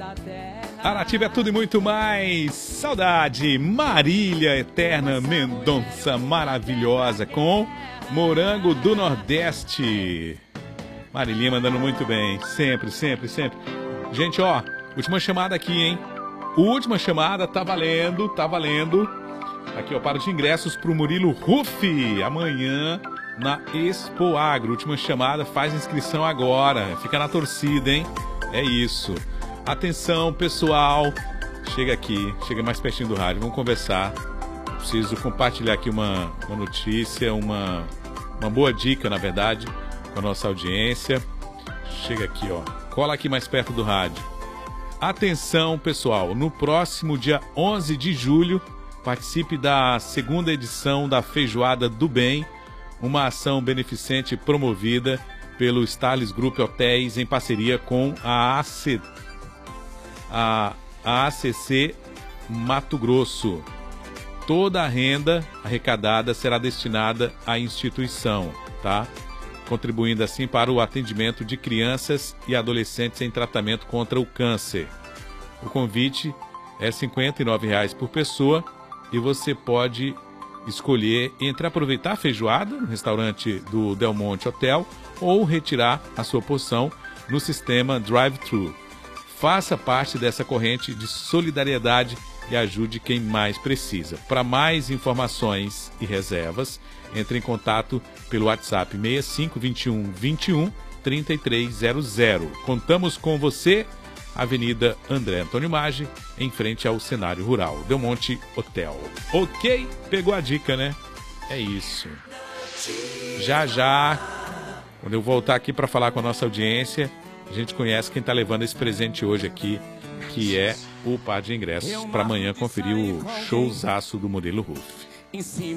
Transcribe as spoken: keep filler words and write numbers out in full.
A Nativa é tudo e muito mais. Saudade, Marília Eterna Mendonça maravilhosa com Morango do Nordeste. Marilinha mandando muito bem, sempre, sempre, sempre. Gente, ó, última chamada aqui, hein? Última chamada, tá valendo, tá valendo. Aqui, ó, para de ingressos pro Murilo Huff, amanhã na Expo Agro. Última chamada, faz inscrição agora. Fica na torcida, hein? É isso. Atenção, pessoal. Chega aqui, chega mais pertinho do rádio. Vamos conversar. Preciso compartilhar aqui uma, uma notícia, uma, uma boa dica, na verdade, com a nossa audiência. Chega aqui, ó. Cola aqui mais perto do rádio. Atenção, pessoal. No próximo dia onze de julho, participe da segunda edição da Feijoada do Bem, uma ação beneficente promovida pelo Starles Group Hotéis em parceria com a A C, a, a ACC Mato Grosso. Toda a renda arrecadada será destinada à instituição, tá? Contribuindo assim para o atendimento de crianças e adolescentes em tratamento contra o câncer. O convite é cinquenta e nove reais por pessoa e você pode escolher entre aproveitar a feijoada no restaurante do Del Monte Hotel ou retirar a sua porção no sistema drive-thru. Faça parte dessa corrente de solidariedade e ajude quem mais precisa. Para mais informações e reservas, entre em contato pelo WhatsApp seis cinco dois um, vinte e um, trinta e três zero zero. Contamos com você, Avenida André Antônio Maggi, em frente ao Cenário Rural, Del Monte Hotel. Ok? Pegou a dica, né? É isso. Já, já, quando eu voltar aqui para falar com a nossa audiência, a gente conhece quem está levando esse presente hoje aqui, que é o par de ingressos para amanhã conferir o showzaço do Murilo Huff.